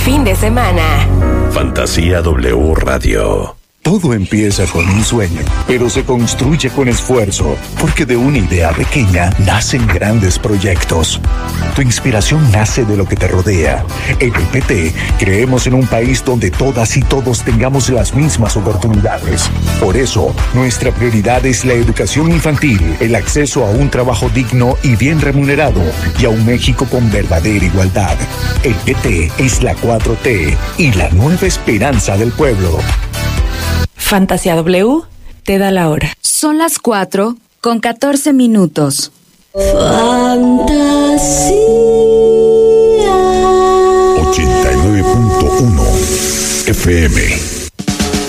fin de semana. Fantasía W Radio. Todo empieza con un sueño, pero se construye con esfuerzo, porque de una idea pequeña nacen grandes proyectos. Tu inspiración nace de lo que te rodea. En el PT creemos en un país donde todas y todos tengamos las mismas oportunidades. Por eso, nuestra prioridad es la educación infantil, el acceso a un trabajo digno y bien remunerado, y a un México con verdadera igualdad. El PT es la 4T y la nueva esperanza del pueblo. Fantasía W te da la hora. Son las 4:14. Fantasía 89.1 FM.